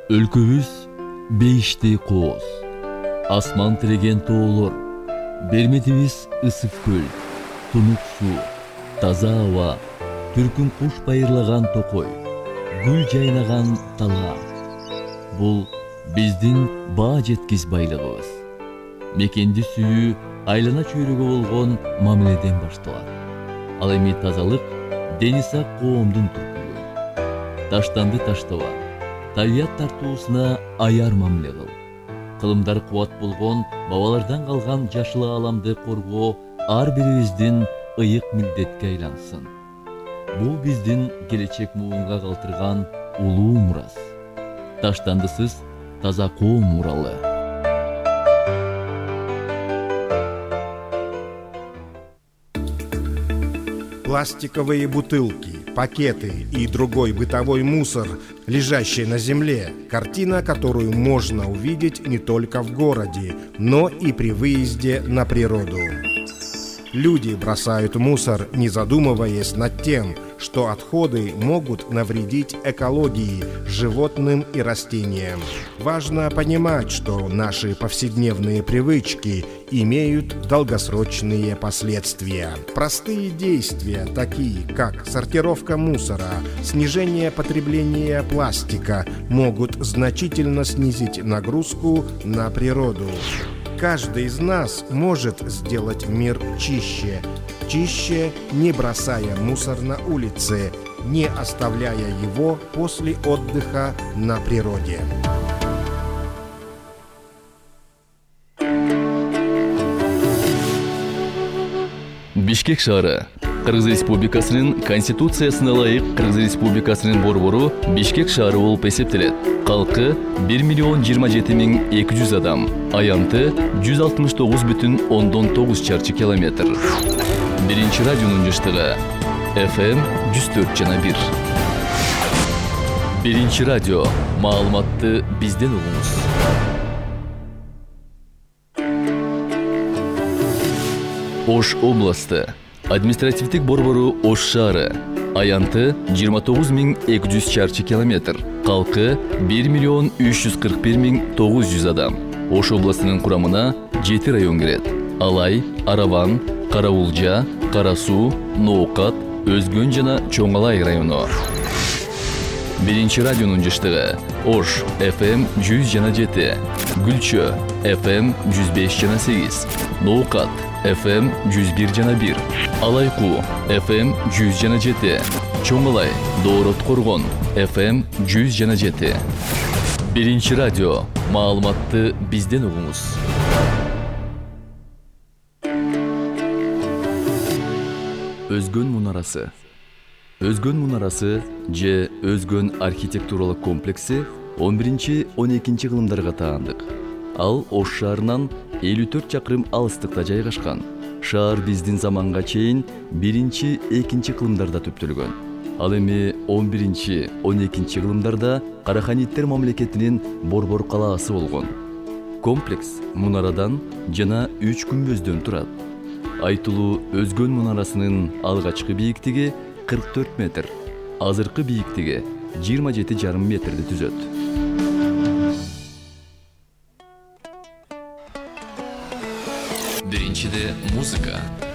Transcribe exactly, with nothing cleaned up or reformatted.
Өлкөбүз бейишти кооз, асман тиреген тоолор, берметибиз ысык көл, тунук суу, таза аба, түркүн куш байырлаган токой, гүл жайнаган талаам. Бул биздин баа жеткис байлыгыбыз. Мекенди сүйүү айлана чөйрөгө болгон мамиледен башталат. Ал эми тазалык дени сак коомдун түркүлүгү. Таштанды таштаба, табият тартуусуна аяр мамиле кыл. Кылымдар кубат болгон бабалардан калган жашыл ааламды коргоо ар бирибиздин ыйык милдетке айлансын. Бул биздин келечек муунга калтырган улуу мурас. Таштандысыз таза коом муралы. Пластиковые бутылки, пакеты и другой бытовой мусор, лежащий на земле, картина, которую можно увидеть не только в городе, но и при выезде на природу. Люди бросают мусор, не задумываясь над тем, что отходы могут навредить экологии, животным и растениям. Важно понимать, что наши повседневные привычки имеют долгосрочные последствия. Простые действия, такие как сортировка мусора, снижение потребления пластика, могут значительно снизить нагрузку на природу. Каждый из нас может сделать мир чище. Чище, не бросая мусор на улице, не оставляя его после отдыха на природе. Бишкек шаары. Кыргыз Республикасынын Конституциясына ылайык Кыргыз Республикасынын борбору Бишкек шаары болуп эсептелет. Калкы бир миллион жыйырма жети миң эки жүз адам. Аянты жүз алтымыш тогуз бүтүн ондон тогуз чарчы километр. Биринчи радионун жыштыгы эф эм жүз төрт жана бир. Биринчи радио. Маалыматты бизден угуңуз. Ош областы. Административдик борбору Ош шаары. Аянты жыйырма тогуз миң эки жүз чарчы километр. Калкы бир миллион үч жүз кырк бир миң тогуз жүз адам. Ош областынын курамына жети район кирет. Алай, Араван, Караулжа, Кара суу, Ноокат, Өзгөн жана Чоң Алай району. Биринчи радионун жыштыгы Ош эф эм жүз жана жети, Гүлчө эф эм жүз беш жана сегиз, Ноокат эф эм жүз бир жана бир, Алайкуу эф эм жүз жана жети, Чоң Алай, Доорот Коргон эф эм жүз жана жети. Биринчи радио. Маалыматты бизден угуңуз. Өзгөн мунарасы. Өзгөн мунарасы же Өзгөн архитектуралык комплекси он биринчи он экинчи кылымдарга таандык. Ал Ош шаарынан элүү төрт чакырым алыстыкта жайгашкан. Шаар биздин заманга чейин биринчи экинчи кылымдарда түптөлгөн. Ал эми он биринчи он экинчи кылымдарда Караханиттер мамлекетинин борбор калаасы болгон. Комплекс мунарадан жана үч күмбөздөн турат. Айтылуу Өзгөн мунарасынын алгачкы бийиктиги кырк төрт метр, азыркы бийиктиги жыйырма жети жарым метрди түзөт. Биринчиде музыка.